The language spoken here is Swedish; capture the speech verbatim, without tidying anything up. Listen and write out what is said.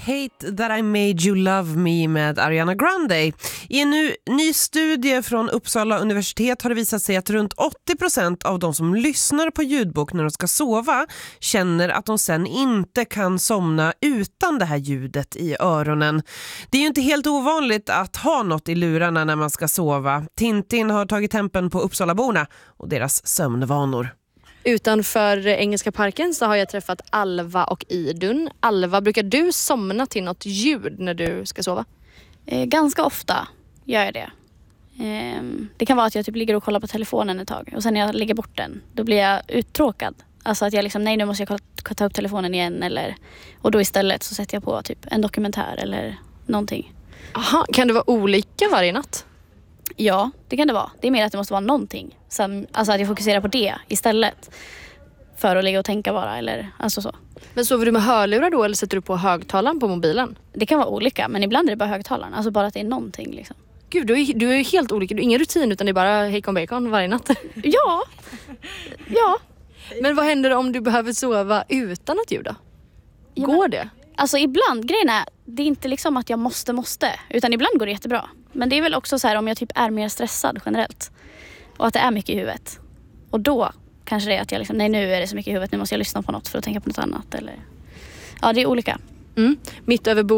Hate That I Made You Love Me med Ariana Grande. I en ny, ny studie från Uppsala universitet har det visat sig att runt åttio procent av de som lyssnar på ljudbok när de ska sova känner att de sen inte kan somna utan det här ljudet i öronen. Det är ju inte helt ovanligt att ha något i lurarna när man ska sova. Tintin har tagit tempen på Uppsalaborna och deras sömnvanor. Utanför Engelska parken så har jag träffat Alva och Idun. Alva, brukar du somna till något ljud när du ska sova? Eh, ganska ofta gör jag det. Eh, det kan vara att jag typ ligger och kollar på telefonen ett tag. Och sen när jag lägger bort den, då blir jag uttråkad. Alltså att jag liksom, nej nu måste jag ta upp telefonen igen. Eller, och då istället så sätter jag på typ en dokumentär eller någonting. Aha, kan det vara olika varje natt? Ja, det kan det vara. Det är mer att det måste vara någonting. Som, alltså att jag fokuserar på det istället. För att ligga och tänka bara. Eller, alltså så. Men sover du med hörlurar då eller sätter du på högtalaren på mobilen? Det kan vara olika, men ibland är det bara högtalaren. Alltså bara att det är någonting liksom. Gud, du är, du är helt olika. Du har ingen rutin utan det är bara hejkon bacon varje natt. Ja. Ja. Men vad händer om du behöver sova utan ett ljud då? Går det? Alltså ibland, grejen är, det är inte liksom att jag måste, måste. Utan ibland går det jättebra. Men det är väl också så här om jag typ är mer stressad generellt. Och att det är mycket i huvudet. Och då kanske det är att jag liksom, nej nu är det så mycket i huvudet, nu måste jag lyssna på något för att tänka på något annat. Eller... Ja, det är olika. Mm. Mitt över